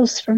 ஸ்தோத்திரம்.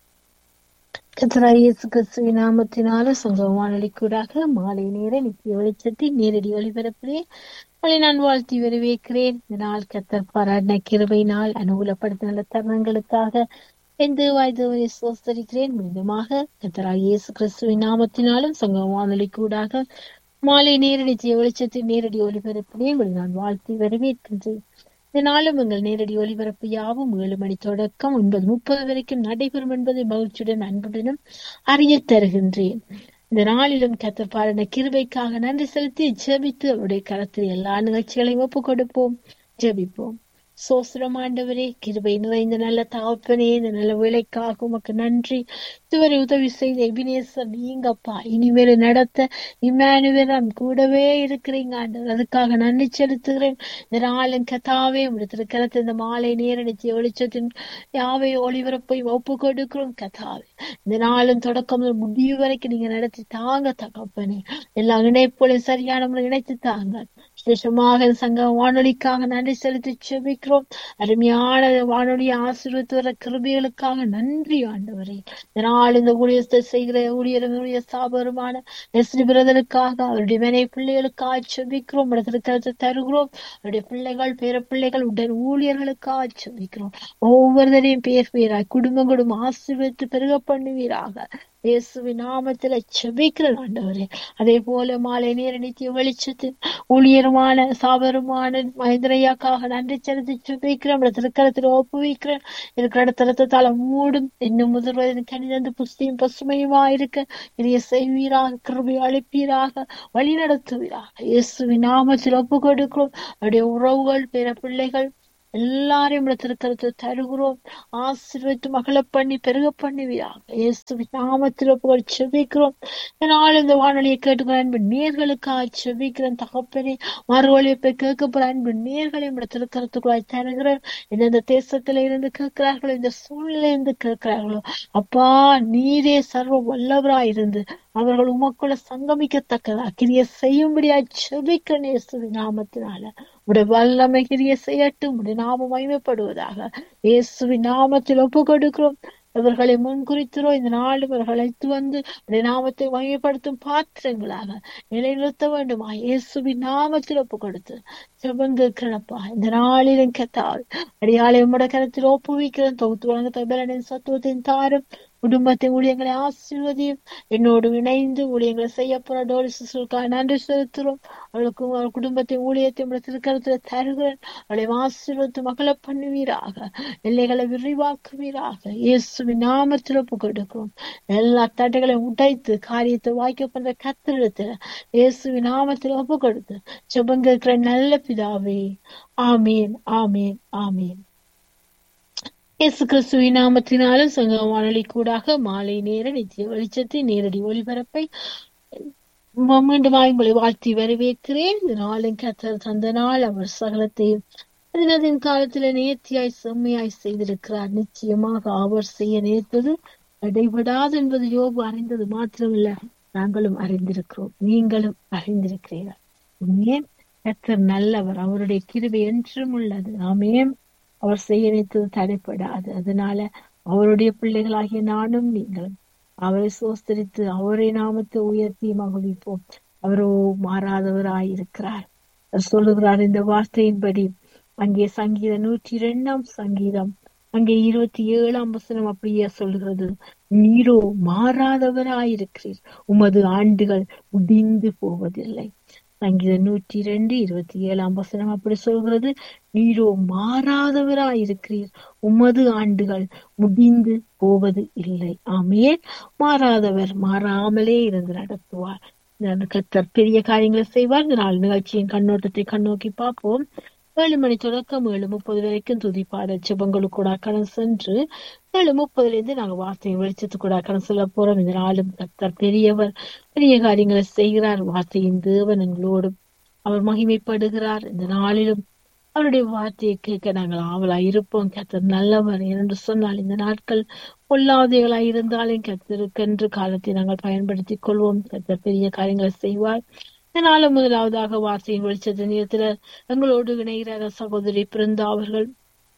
கர்த்தராகிய இயேசு கிறிஸ்துவின் நாமத்தினால சங்கம வானொலிக்கூடாக மாலை நேர நித்திய வெளிச்சத்தின் நேரடி ஒளிபரப்பிலே உங்களை நான் வாழ்த்தி வரவேற்கிறேன். இந்த நாள் கர்த்தர் பாராட்டின கிருபையினால் அனுகூலப்படுத்த நல்ல தருணங்களுக்காக என் தேவாய் தேவனை ஸ்தோத்தரிக்கிறேன். மீண்டுமாக கர்த்தராகிய இயேசு கிறிஸ்துவின் நாமத்தினாலும் சங்கம வானொலிக்கூடாக மாலை நேர நித்திய வெளிச்சத்தின் நேரடி ஒளிபரப்பிலே உங்களை நான் வாழ்த்தி வரவேற்கின்றேன். இதனாலும் எங்கள் நேரடி ஒலிபரப்பு யாவும் 7 மணி தொடக்கம் 9:30 வரைக்கும் நடைபெறும் என்பதை மகிழ்ச்சியுடன் அன்புடனும் அறிய தருகின்றேன். இந்த நாளிலும் கர்த்தர் பாராட்டின கிருபைக்காக நன்றி செலுத்தி ஜெபித்து அவருடைய கரத்தில் எல்லா நிகழ்ச்சிகளையும் ஒப்புக் கொடுப்போம். ஜெபிப்போம். சோஸ்திரம் ஆண்டவரே, கிருபை நிறைந்த நல்ல தகப்பனே, இந்த நல்ல வேலைக்காக உமக்கு நன்றி. இதுவரை உதவி செய்த எபினேசர் நீங்கப்பா, இனிமேல் நடத்த இம்மானுவேல் கூடவே இருக்கிறீங்க ஆண்டவர், அதுக்காக நன்றி செலுத்துகிறேன். இந்த நாளும் கத்தாவே முடித்திருக்கிறது இந்த மாலை நேர நித்திய வெளிச்சத்தின் யாவை ஒளிபரப்பை ஒப்பு கொடுக்கிறோம் கத்தாவே. இந்த நாளும் தொடக்கம் முடிவு வரைக்கும் நீங்க நடத்தி தாங்க தகப்பனே. எல்லா இணைப்புகளையும் சரியான முறை இணைத்து தாங்க. விசேஷமாக சங்க வானொலிக்காக நன்றி செலுத்தி செபிக்கிறோம். அருமையான வானொலியை ஆசீர்வதித்து வர கிருபைகளுக்காக நன்றி ஆண்டவரே. இதனால் இந்த ஊழியத்தை செய்கிற ஊழியருடைய ஸ்தாபகருமான நெஸ்லி பிரதருக்காக அவருடைய மனை பிள்ளைகளுக்காக செபிக்கிறோம். இடத்திற்கு தருகிறோம். அவருடைய பிள்ளைகள் பேர பிள்ளைகள் உடன் ஊழியர்களுக்காக செபிக்கிறோம். ஒவ்வொருவரையும் பேர் பேராய் குடும்பம் குடும்பம் ஆசீர்வதித்து பெருக பண்ணுவீராக. இயேசுவின் நாமத்துல செபிக்கிறேன் ஆண்டவரே. அதே போல மாலை நேர நித்திய வெளிச்சத்தின் ஊழியருமான சாபருமான மகேந்திரையாக்காக நன்றி செலுத்தி செபிக்கிறேன். திருக்கரத்தில் ஒப்புவிக்கிறேன். இருக்கிற இடத்துல மூடும் இன்னும் முதல்வரின் கணிதந்து புஸ்தியும் பசுமையுமா இருக்க இதைய செய்வீராக, கிருபை அளிப்பீராக, வழி நடத்துவீராக. இயேசுவின் நாமத்தில் ஒப்பு கொடுக்கிறோம். அவருடைய உறவுகள் பிற பிள்ளைகள் எல்லாரையும் திருக்கரத்தில் தருகிறோம். ஆசீர்வதித்து மகளை பண்ணி பெருக பண்ணுவீராக. இயேசுவின் நாமத்தில் ஒப்புகள் செபிக்கிறோம். நாளும் இந்த வானொலியை கேட்டுக்கிற அன்பு நேர்களுக்காக செபிக்கிறேன் தகப்பனே. மறு ஒழிப்பை கேட்கப்படுற அன்பு நேர்களையும் திருக்கரத்துக்குள்ளாய் தருகிறேன். எந்தெந்த தேசத்தில இருந்து கேட்கிறார்களோ, இந்த சூழ்நிலை இருந்து கேட்கிறார்களோ, அப்பா நீரே சர்வ வல்லவராயிருந்து அவர்கள் உமக்குள்ள சங்கமிக்கத்தக்கதா கிரிய செய்யும்படியாய் செபிக்கிறேன். இயேசுவின் நாமத்தினால உடைய வல்லமை கிரிய செய்யட்டும். உடைய நாமம் மகிமைப்படுவதாக. இயேசுவின் நாமத்தில் ஒப்பு கொடுக்கிறோம். இவர்களை முன்குறிக்கிறோம். இந்த நாள் இவர்கள் அழைத்து வந்து உடைய நாமத்தை மகிமைப்படுத்தும் பாத்திரங்களாக நிலைநிறுத்த வேண்டுமா? இயேசுவின் நாமத்தில் ஒப்பு கொடுத்து செபங்கிருக்கிறப்பா. இந்த நாளிலும் கத்தால் அடியாளை உம்முடைய கரத்தில் ஒப்புவிக்கிறேன். தொகுத்து வழங்க தபலனின் சத்துவத்தின் தாரும் குடும்பத்தின் ஊழியங்களை ஆசீர்வதியும். என்னோடு இணைந்து ஊழியங்களை செய்ய போற டோரி சிசுக்காக நன்றி செலுத்துகிறோம். அவளுக்கும் அவள் குடும்பத்தின் ஊழியத்தை திருக்கரத்தில் தருகிறேன். அவளை ஆசீர்வதித்து மகளை பண்ணுவீராக, எல்லைகளை விரிவாக்குவீராக. இயேசுவின் நாமத்தில் ஒப்பு கொடுக்கிறோம். எல்லா தடைகளையும் உடைத்து காரியத்தை வாய்க்க பண்ற கத்திரத்துல இயேசுவின் நாமத்தில் ஒப்பு கொடுத்து செபங்கிருக்கிற நல்ல பிதாவே. ஆமீன், ஆமீன், ஆமீன். இயேசு கிறிஸ்துவின் நாமத்தினாலும் சங்க வானொலி கூடாக மாலை நேர நித்திய வெளிச்சத்தின் நேரடி ஒளிபரப்பை மீண்டும் உங்களை வாழ்த்தி வரவேற்கிறேன். இந்த நாளின் கர்த்தர் தந்த நாள் அவர் சகலத்தையும் அதனதின் காலத்துல நேர்த்தியாய் செம்மையாய் செய்திருக்கிறார். நிச்சயமாக அவர் செய்ய நேர்த்தது இடைவிடாது என்பது யோபு அறிந்தது மாத்திரமில்ல, நாங்களும் அறிந்திருக்கிறோம், நீங்களும் அறிந்திருக்கிறீர்கள். ஏன் கர்த்தர் நல்லவர், அவருடைய கிருபை என்றும் உள்ளது. ஆமென். அவர் செய்ய நினைத்தது தடைப்படாது. அதனால அவருடைய பிள்ளைகளாகிய நானும் நீங்களும் அவரை சோஸ்தரித்து அவரை நாமத்தை உயர்த்தி மகிழ்விப்போம். அவரோ மாறாதவராயிருக்கிறார். அவர் சொல்லுகிறார் இந்த வார்த்தையின்படி. அங்கே சங்கீதம் 102 சங்கீதம் அங்கே 27 வசனம் அப்படியே சொல்லுகிறது. நீரோ மாறாதவராயிருக்கிறீர், உமது ஆண்டுகள் முடிந்து போவதில்லை. சங்கீதம் 102 27 வசனம் அப்படி சொல்கிறது. நீரோ மாறாதவராயிருக்கிறீர், உமது ஆண்டுகள் முடிந்து போவது இல்லை. ஆமென். மாறாதவர், மாறாமலே இருந்து நடத்துவார். கர்த்தர் பெரிய காரியங்களை செய்வார். இந்த நாள் நிகழ்ச்சியின் கண்ணோட்டத்தை கண்ணோக்கி பார்ப்போம். 7 மணி தொடக்கம் 7:30 வரைக்கும் துதிப்பாட செபங்களுக்கூட கடன் சென்று 7:30 நாங்க வார்த்தையை வெளிச்சத்துக்கூட கடன் செல்ல போறோம். இந்த நாளும் கர்த்தர் பெரியவர், பெரிய காரியங்களை செய்கிறார். வார்த்தையின் தேவன் எங்களோடும் அவர் மகிமைப்படுகிறார். இந்த நாளிலும் அவருடைய வார்த்தையை கேட்க நாங்கள் ஆவலாய் இருப்போம். கர்த்தர் நல்லவர் என்று சொன்னால் இந்த நாட்கள் பொல்லாதைகளாய் இருந்தாலும் கர்த்தருக்கென்று காலத்தை நாங்கள் பயன்படுத்திக் கொள்வோம். கர்த்தர் பெரிய காரியங்களை செய்வார். இதனால முதலாவதாக வார்த்தையின் வெளிச்சத்தின் நேரத்துல எங்களோடு இணைகிறார் சகோதரி பிருந்தா அவர்கள்.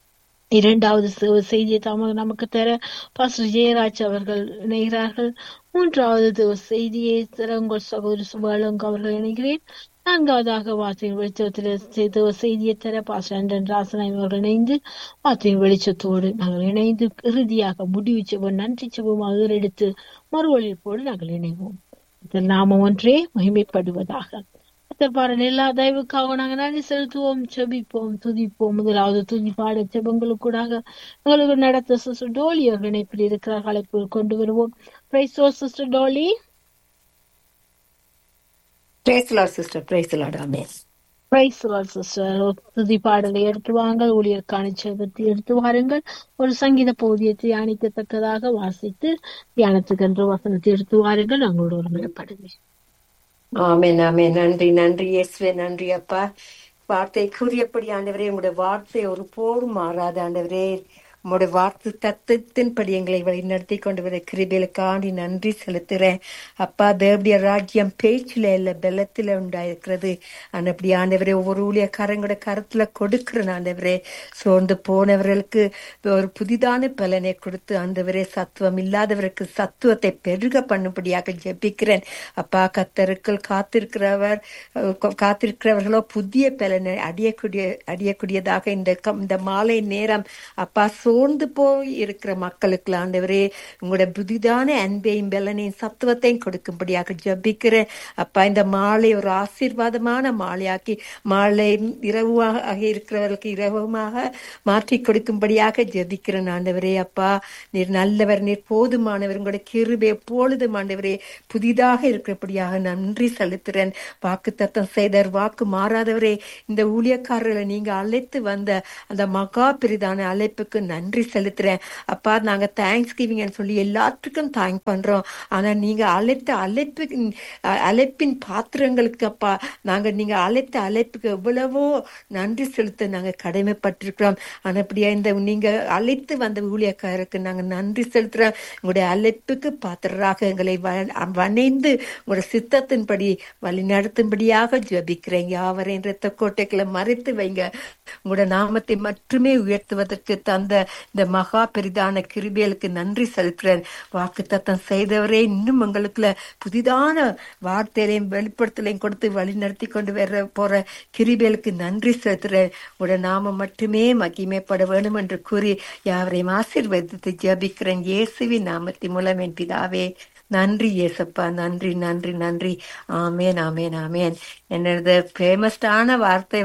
இரண்டாவது செய்தியை நமக்கு தர பாஸ்டர் ஜெயராஜ் அவர்கள் இணைகிறார்கள். மூன்றாவது செய்தியை தர உங்கள் சகோதரி சுபாலங்க அவர்கள் இணைகிறேன். நான்காவதாக வார்த்தையின் வெளிச்சத்தில் செய்தியை தர பாஸ்டர் அண்டன் ராசனாய் அவர்கள் இணைந்து வார்த்தையின் வெளிச்சத்தோடு நாங்கள் இணைந்து இறுதியாக முடிவு செல்வோம். நன்றி செல்வமாக எடுத்து மறுவழிப்போடு நாங்கள் இணைவோம். நாமம் ஒன்றே மகிமைப்படுவதாக. பாருங்க, எல்லா தயவுக்காக நாங்க நன்றி செலுத்துவோம், செபிப்போம், துதிப்போம். முதலாவது துதி பாட செபங்களுக்கூடாக எங்களுக்கு நடத்த சிஸ்டர் டோலி அவர்கள் இணைப்பில் இருக்கிறார். அழைப்பு கொண்டு வருவோம். Praise the Lord sister Dolly. Praise the Lord, sister. Praise the Lord. Amen. Praise the Lord sister. துதி பாடலை எடுத்து வாங்கள், ஊழியர்க்கான செபத்தை எடுத்து வாருங்கள். ஒரு சங்கீத பகுதியை தியானிக்கத்தக்கதாக வாசித்து தியானத்துக்கு என்று வசனத்தை எடுத்து வாருங்கள். நாங்களோட ஒருமைப்படுங்க. ஆமென், ஆமென். நன்றி, நன்றி இயேசுவே, நன்றி அப்பா. வார்த்தை கூறியபடி ஆண்டவரே, உங்களுடைய வார்த்தை ஒரு போரும் மாறாத ஆண்டவரே. உங்களுடைய வார்த்தை தத்துவத்தின்படி எங்களை வழிநடத்தி கொண்டு வர கிருபைகளுக்காண்டி நன்றி செலுத்துறேன் அப்பா. தேவடைய ராஜ்யம் பேச்சில இல்ல பெலத்துல உண்டாயிருக்கிறது. அப்படி ஆண்டவரே, ஒவ்வொரு ஊழியக்காரங்களோட கருத்துல கொடுக்கிறேன் ஆண்டவரே. சோர்ந்து போனவர்களுக்கு ஒரு புதிதான பலனை கொடுத்து ஆண்டவரே, சத்துவம் இல்லாதவருக்கு சத்துவத்தை பெருக பண்ணும்படியாக ஜெபிக்கிறேன் அப்பா. கர்த்தருக்குள் காத்திருக்கிறவர்களோ புதிய பலனை அடையக்கூடியதாக இந்த மாலை நேரம் அப்பா, சோர்ந்து போய் இருக்கிற மக்களுக்கு ஆண்டவரே, உங்களோட புதிதான அன்பையும் பலனையும் சத்துவத்தையும் கொடுக்கும்படியாக ஜபிக்கிறேன் அப்பா. இந்த மாலை ஒரு ஆசீர்வாதமான மாலையாக்கி மாலை இரவாக இருக்கிறவர்களுக்கு இரவுமாக மாற்றி கொடுக்கும்படியாக ஜபிக்கிறேன் ஆண்டவரே. அப்பா, நீர் நல்லவர், நீர் போதுமானவர். உங்களோட கிருபை எப்பொழுதும் ஆண்டவரே புதிதாக இருக்கிறபடியாக நன்றி செலுத்துறேன். வாக்கு தத்தம் செய்தார், வாக்கு மாறாதவரே. இந்த ஊழியக்காரர்களை நீங்க அழைத்து வந்த அந்த மகா பெரிதான அழைப்புக்கு நன்றி செலுத்துறேன் அப்பா. நாங்க தேங்க்ஸ் கிவிங் சொல்லி எல்லாத்துக்கும் தேங்க் பண்றோம். ஆனா நீங்க அழைத்த அழைப்பின் பாத்திரங்களுக்கு அப்பா, நீங்க அழைத்த அழைப்புக்கு எவ்வளவோ நன்றி செலுத்த நாங்க கடமைப்பட்டிருக்கிறோம். ஆனப்படியா இந்த நீங்க அழைத்து வந்த ஊழியக்காரருக்கு நாங்க நன்றி செலுத்துறோம். உங்களுடைய அழைப்புக்கு பாத்திரராக எங்களை வணைந்து உங்களோட சித்தத்தின்படி வழி நடத்தும்படியாக ஜபிக்கிறேன். யாவரையும் இரத்த கோட்டைகளை மறைத்து வைங்க. உங்களோட நாமத்தை மட்டுமே உயர்த்துவதற்கு தந்த இந்த மகா பெரிதான கிருபைகளுக்கு நன்றி செலுத்துறேன். வாக்கு தத்தம் செய்தவரே, இன்னும் உங்களுக்குள்ள புதிதான வார்த்தையிலையும் வெளிப்படுத்தலையும் கொடுத்து வழி நடத்தி கொண்டு வர போற கிருபைகளுக்கு நன்றி செலுத்துறேன். உங்களோட நாமம் மட்டுமே மகிமைப்பட வேணும் என்று கூறி யாவரையும் ஆசீர்வதித்து ஜபிக்கிறேன் இயேசுவின் நாமத்தின் மூலம் என் பிதாவே. நன்றி ஏசப்பா, நன்றி, நன்றி, நன்றி. ஆமேன், ஆமேன், ஆமேன். என்னது ஃபேமஸ்டான வார்த்தை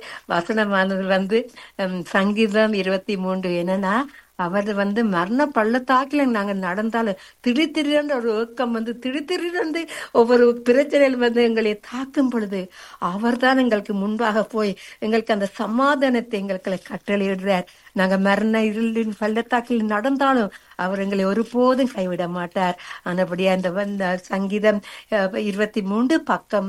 வசனமானது சங்கீதம் 23. என்னன்னா, அவர் மரண பள்ளத்தாக்கில நாங்க நடந்தாலும் திடீர்னு ஒரு ஏக்கம் திடீர்னு ஒவ்வொரு பிரச்சனையில் எங்களை தாக்கும் பொழுது அவர் தான் எங்களுக்கு முன்பாக போய் எங்களுக்கு அந்த சமாதானத்தை எங்களுக்கு கட்டளையிடுறார். நாங்க மரண இருளின் பள்ளத்தாக்கில் நடந்தாலும் அவர் எங்களை ஒருபோதும் கைவிட மாட்டார். ஆனபடியா இந்த சங்கீதம் 23 பக்கம்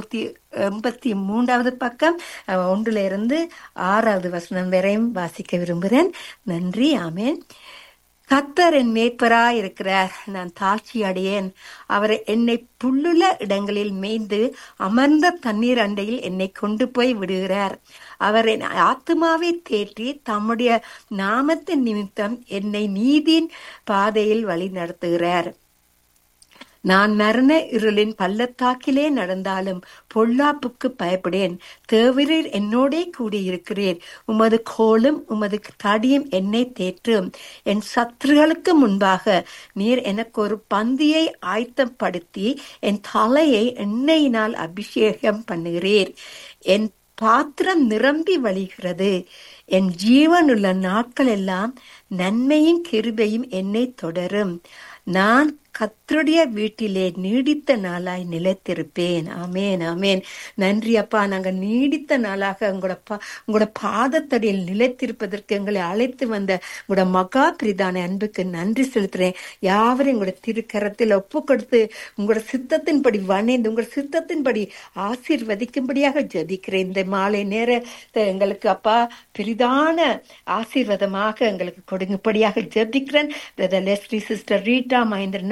683 பக்கம் 1 to 6 வரையும் வாசிக்க விரும்புகிறேன். நன்றி. ஆமேன். கர்த்தர் என் மேய்ப்பராய் இருக்கிறார், நான் தாழ்ச்சி அடையேன். அவர் என்னை புல்லுள்ள இடங்களில் மேய்ந்து அமர்ந்த தண்ணீர் அண்டையில் என்னை கொண்டு போய் விடுகிறார். அவர் என் ஆத்துமாவை தேற்றி தம்முடைய நாமத்தின் நிமித்தம் என்னை நீதியின் பாதையில் வழி நடத்துகிறார். நான் மரண இருளின் பள்ளத்தாக்கிலே நடந்தாலும் பொல்லாப்புக்கு பயப்படேன். தேவரீர் என்னோடே கூடியிருக்கிறேன். உமது கோலும் உமது தடியும் என்னை தேற்றும். என் சத்துருகளுக்கு முன்பாக நீர் எனக்கு ஒரு பந்தியை ஆயத்தப்படுத்தி என் தலையை எண்ணெயினால் அபிஷேகம் பண்ணுகிறீர். என் பாத்திரம் நிரம்பி வழிகிறது. என் ஜீவனுள்ள நாட்கள் எல்லாம் நன்மையும் கிருபையும் என்னை தொடரும். நான் கர்த்தருடைய வீட்டிலே நீடித்த நாளாய் நிலைத்திருப்பேன். ஆமேன், ஆமேன். நன்றி அப்பா. நாங்க நீடித்த நாளாக உங்களோட பாதத்தடியில் நிலைத்திருப்பதற்கு எங்களை அழைத்து வந்த உங்களோட மகா பிரிதான அன்புக்கு நன்றி செலுத்துறேன். யாவரும் உங்களோட திருக்கரத்தில் ஒப்பு கொடுத்து உங்களோட சித்தத்தின்படி வணைந்து உங்களோட சித்தத்தின்படி ஆசீர்வதிக்கும்படியாக ஜபிக்கிறேன். இந்த மாலை நேரத்தை எங்களுக்கு அப்பா பெரிதான ஆசீர்வாதமாக எங்களுக்கு கொடுங்கும்படியாக ஜபிக்கிறேன். Brother Leslie, sister Rita, Mahendran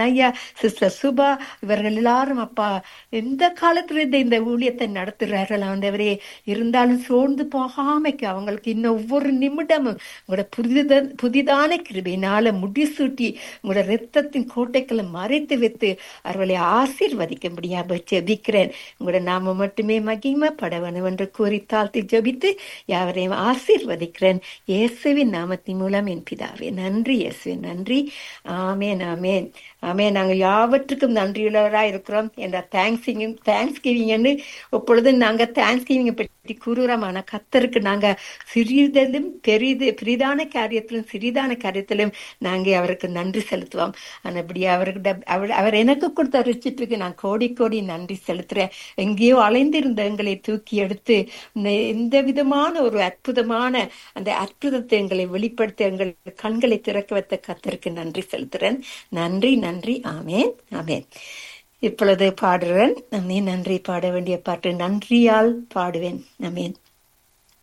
ஐயா, சிஸ்டர் சுபா, இவர்கள் எல்லாரும் அப்பா எந்த காலத்துல இந்த ஊழியத்தை நடத்துகிறார்கள் ஆண்டவரே. இருந்தாலும் சோர்ந்து போகாமைக்கு அவங்களுக்கு இன்னும் ஒவ்வொரு நிமிடமும் உங்களோட புதிதான கிருபையினால முடிசூட்டி உங்களோட இரத்தத்தின் கோட்டைகளை மறைத்து வைத்து அவர்களை ஆசீர்வதிக்கும்படியா ஜெபிக்கிறேன். உங்களோட நாம மட்டுமே மகிமைப்பட வேண்டும் என்று கூறி தாழ்த்தி ஜெபித்து யாவரையும் ஆசீர்வதிக்கிறேன் இயேசுவின் நாமத்தின் மூலம் என் பிதாவே. நன்றி இயேசுவின், நன்றி. ஆமேன், ஆமேன், ஆமேன். நாங்கள் யாவற்றுக்கும் நன்றியுள்ளவராக இருக்கிறோம் என்ற தேங்க்ஸ் கிவிங்னு இப்பொழுது நாங்க தேங்க்ஸ் கிவிங்கை பற்றி கூறுகிறோம். ஆனா கர்த்தருக்கு நாங்க சிறிதிலும் பெரிதான காரியத்திலும் சிறிதான காரியத்திலும் நாங்க அவருக்கு நன்றி செலுத்துவோம். ஆனபடி அவர் எனக்கு கொடுத்த ரிச்சிட்டுக்கு நான் கோடி கோடி நன்றி செலுத்துறேன். எங்கேயோ அலைந்திருந்த எங்களை தூக்கி எடுத்து எந்த விதமான ஒரு அற்புதமான அந்த அற்புதத்தை எங்களை வெளிப்படுத்த எங்கள் கண்களை திறக்க வைத்த கர்த்தருக்கு நன்றி செலுத்துறேன். நன்றி, நன்றி. ஆமேன், ஆமேன். இப்பொழுது பாடுறேன். நன்றி பாட வேண்டிய பாட்டு நன்றியால் பாடுவேன். ஆமேன்.